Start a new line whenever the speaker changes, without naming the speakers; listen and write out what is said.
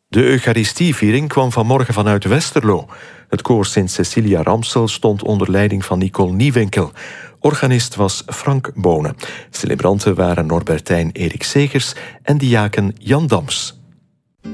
De Eucharistieviering kwam vanmorgen vanuit Westerlo. Het koor Sint Cecilia Ramsel stond onder leiding van Nicole Niewinkel. Organist was Frank Bonen. Celebranten waren Norbertijn Erik Segers en diaken Jan Dams.